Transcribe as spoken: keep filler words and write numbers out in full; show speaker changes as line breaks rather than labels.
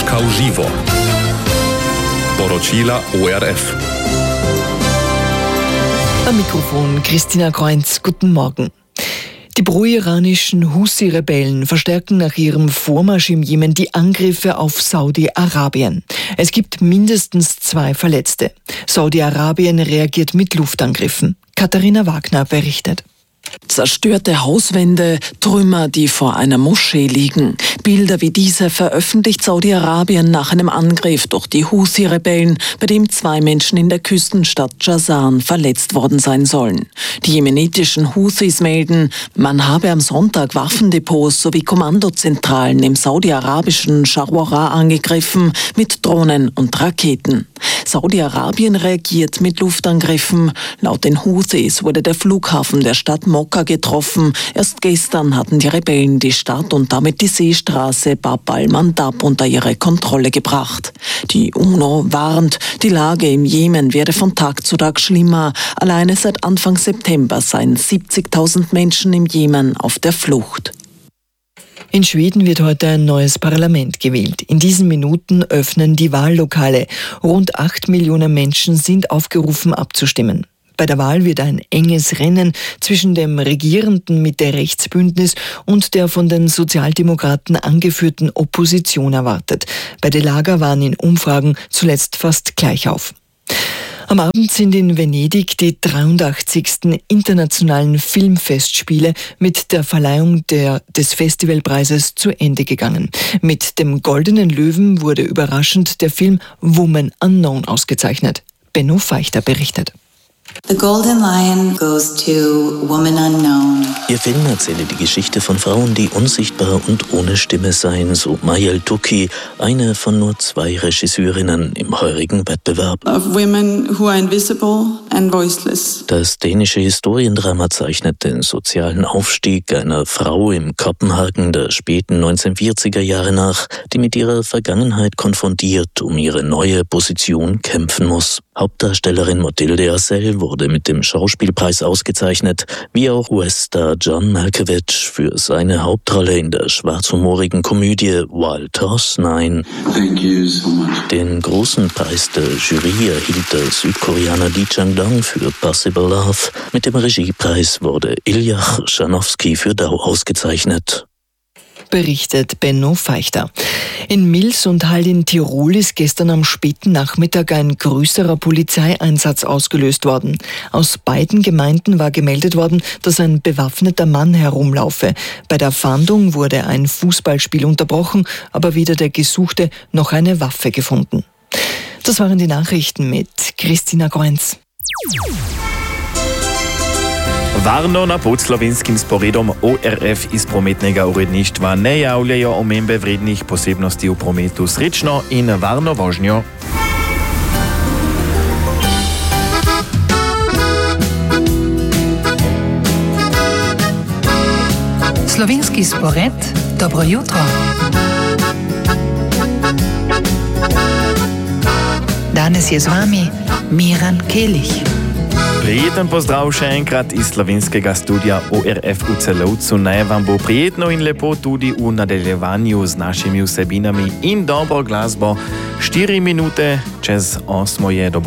Radia Uživo. Poročila O R F.
Am Mikrofon Christina Kreuz. Guten Morgen. Die pro-iranischen Houthi-Rebellen verstärken nach ihrem Vormarsch im Jemen die Angriffe auf Saudi-Arabien. Es gibt mindestens zwei Verletzte. Saudi-Arabien reagiert mit Luftangriffen. Katharina Wagner berichtet.
Zerstörte Hauswände, Trümmer, die vor einer Moschee liegen. Bilder wie diese veröffentlicht Saudi-Arabien nach einem Angriff durch die Houthi-Rebellen, bei dem zwei Menschen in der Küstenstadt Jazan verletzt worden sein sollen. Die jemenitischen Houthis melden, man habe am Sonntag Waffendepots sowie Kommandozentralen im saudi-arabischen Sharwara angegriffen mit Drohnen und Raketen. Saudi-Arabien reagiert mit Luftangriffen. Laut den Houthis wurde der Flughafen der Stadt Mokka getroffen. Erst gestern hatten die Rebellen die Stadt und damit die Seestraße Bab al-Mandab unter ihre Kontrolle gebracht. Die UNO warnt, die Lage im Jemen werde von Tag zu Tag schlimmer. Alleine seit Anfang September seien siebzigtausend Menschen im Jemen auf der Flucht.
In Schweden wird heute ein neues Parlament gewählt. In diesen Minuten öffnen die Wahllokale. Rund acht Millionen Menschen sind aufgerufen abzustimmen. Bei der Wahl wird ein enges Rennen zwischen dem regierenden Mitte-Rechts-Bündnis und der von den Sozialdemokraten angeführten Opposition erwartet. Beide Lager waren in Umfragen zuletzt fast gleich auf. Am Abend sind in Venedig die dreiundachtzigsten internationalen Filmfestspiele mit der Verleihung der, des Festivalpreises zu Ende gegangen. Mit dem Goldenen Löwen wurde überraschend der Film Woman Unknown ausgezeichnet. Benno Feichter berichtet.
The Golden Lion goes to Woman Unknown.
Ihr Film erzähle die Geschichte von Frauen, die unsichtbar und ohne Stimme seien, so Mayal Touki, eine von nur zwei Regisseurinnen im heurigen Wettbewerb.
Of women who are invisible and voiceless.
Das dänische Historiendrama zeichnet den sozialen Aufstieg einer Frau im Kopenhagen der späten neunzehnhundertvierziger Jahre nach, die mit ihrer Vergangenheit konfrontiert um ihre neue Position kämpfen muss. Hauptdarstellerin Mathilde Acel wurde mit dem Schauspielpreis ausgezeichnet, wie auch U S-Star John Malkovich für seine Hauptrolle in der schwarzhumorigen Komödie Wild Horse Nine.
Thank you so much.
Den großen Preis der Jury erhielt der Südkoreaner Lee Chang-dong für Possible Love. Mit dem Regiepreis wurde Iljach Schanowski für Dau ausgezeichnet.
Berichtet Benno Feichter. In Mils und Hall in Tirol ist gestern am späten Nachmittag ein größerer Polizeieinsatz ausgelöst worden. Aus beiden Gemeinden war gemeldet worden, dass ein bewaffneter Mann herumlaufe. Bei der Fahndung wurde ein Fußballspiel unterbrochen, aber weder der Gesuchte noch eine Waffe gefunden. Das waren die Nachrichten mit Christina Kreuz.
Varno na podslovenskim sporedom O R F iz prometnega uredništva ne javljajo omembe vrednih posebnosti v prometu. Srečno in varno vožnjo.
Slovenski spored, dobro jutro. Danes je z vami Miran Kelich.
Prijeten pozdrav še enkrat iz slovenskega studia O R F v Celovcu. Naj vam bo prijetno in lepo tudi v nadaljevanju z našimi vsebinami in dobro glasbo. Štiri minute čez osmo je dobro.